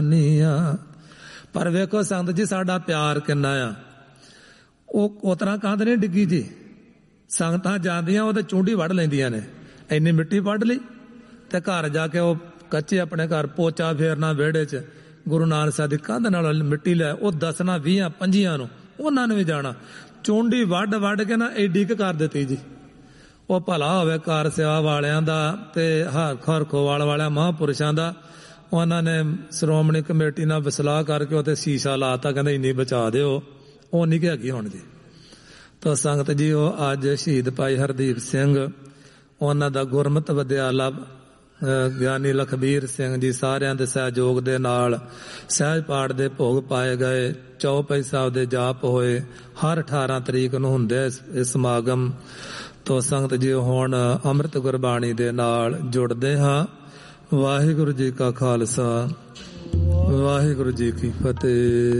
पर वेखो संगत जी साडा प्यार किन्ना आ। ਉਹ ਤਰ੍ਹਾਂ ਕੰਧ ਨਹੀਂ ਡਿੱਗੀ ਜੀ, ਸੰਗਤਾਂ ਜਾਂਦੀਆਂ ਉਹ ਤੇ ਚੁੰਡੀ ਵੱਢ ਲੈਂਦੀਆਂ ਨੇ, ਇੰਨੀ ਮਿੱਟੀ ਵੱਢ ਲਈ ਤੇ ਘਰ ਜਾ ਕੇ ਉਹ ਕੱਚੇ ਆਪਣੇ ਘਰ ਪੋਚਾ ਫੇਰਨਾ ਵਿਹੜੇ 'ਚ, ਗੁਰੂ ਨਾਨਕ ਸਾਹਿਬ ਦੀ ਕੰਧ ਨਾਲ ਮਿੱਟੀ ਲੈ ਉਹ ਦੱਸਣਾ 20 25 ਨੂੰ ਉਹਨਾਂ ਨੇ ਵੀ ਜਾਣਾ, ਚੁੰਡੀ ਵੱਢ ਕੇ ਨਾ ਐਡੀ ਕੁ ਕਰ ਦਿੱਤੀ ਜੀ। ਉਹ ਭਲਾ ਹੋਵੇ ਕਾਰ ਸੇਵਾ ਵਾਲਿਆਂ ਦਾ ਤੇ ਖਰਖੋਵਾਲ ਵਾਲਿਆਂ ਮਹਾਂਪੁਰਸ਼ਾਂ ਦਾ, ਉਹਨਾਂ ਨੇ ਸ਼੍ਰੋਮਣੀ ਕਮੇਟੀ ਨਾਲ ਵਿਸਲਾਹ ਕਰਕੇ ਉਹ ਤੇ ਸ਼ੀਸ਼ਾ ਲਾਤਾ, ਕਹਿੰਦੇ ਇੰਨੀ ਬਚਾ ਦਿਓ, ਉਹ ਨਹੀਂ ਹੈਗੀ ਹੁਣ ਜੀ। ਤਾਂ ਸੰਗਤ ਜੀ ਉਹ ਅੱਜ ਸ਼ਹੀਦ ਭਾਈ ਹਰਦੀਪ ਸਿੰਘ, ਉਹਨਾਂ ਦਾ ਗੁਰਮਤਿ ਵਿਦਿਆਲਾ ਗਿਆਨੀ ਲਖਬੀਰ ਸਿੰਘ ਜੀ ਸਾਰਿਆਂ ਦੇ ਸਹਿਯੋਗ ਦੇ ਨਾਲ ਸਹਿਜ ਪਾਠ ਦੇ ਭੋਗ ਪਾਏ ਗਏ, ਚੌਪਈ ਸਾਹਿਬ ਦੇ ਜਾਪ ਹੋਏ, ਹਰ 18 ਤਰੀਕ ਨੂੰ ਹੁੰਦੇ ਇਹ ਸਮਾਗਮ। ਤੋ ਸੰਗਤ ਜੀ ਹੁਣ ਅੰਮ੍ਰਿਤ ਗੁਰਬਾਣੀ ਦੇ ਨਾਲ ਜੁੜਦੇ ਹਾਂ। ਵਾਹਿਗੁਰੂ ਜੀ ਕਾ ਖਾਲਸਾ, ਵਾਹਿਗੁਰੂ ਜੀ ਕੀ ਫਤਿਹ।